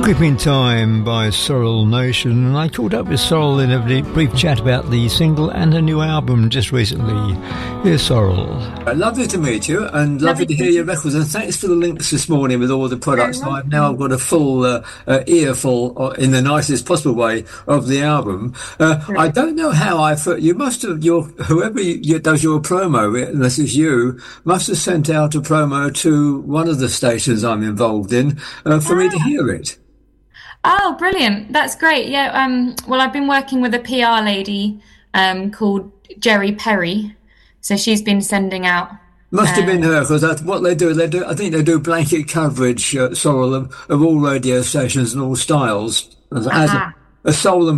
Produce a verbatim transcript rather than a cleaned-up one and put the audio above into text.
Creeping Time by Sorrel Nation, and I caught up with Sorrel in a brief chat about the single and a new album just recently. Here's Sorrel. Lovely to meet you, and lovely, lovely to hear your records, and thanks for the links this morning with all the products. So I've now got a full uh, uh, earful, in the nicest possible way, of the album. Uh, I don't know how I thought you must have, your whoever you, you, does your promo, unless it's you, must have sent out a promo to one of the stations I'm involved in uh, for ah. me to hear it. Oh, brilliant. That's great. Yeah. Um, well, I've been working with a P R lady um, called Jerry Perry. So she's been sending out. Must have been her, because what they do, they do, I think they do blanket coverage, uh, Sorrel, of, of all radio stations and all styles. As, uh-huh. as a, a soul and